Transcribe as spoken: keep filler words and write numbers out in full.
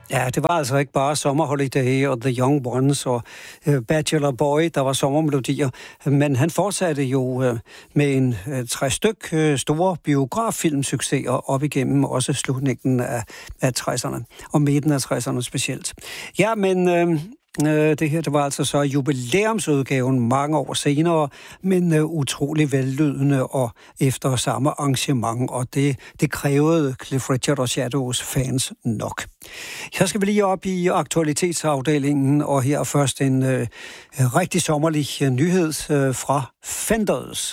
Ja, det var altså ikke bare Summer Holiday og The Young Ones og uh, Bachelor Boy, der var sommermelodier, men han fortsatte jo uh, med en uh, tre styk uh, store biograffilmsucceser op igennem også slutningen af, af tresserne, og midten af tresserne specielt. Ja, men Uh, det her, det var altså så jubilæumsudgaven mange år senere, men uh, utrolig vellydende og efter samme arrangement, og det, det krævede Cliff Richard og Shadows fans nok. Så skal vi lige op i aktualitetsafdelingen, og her først en uh, rigtig sommerlig nyhed uh, fra Fenders.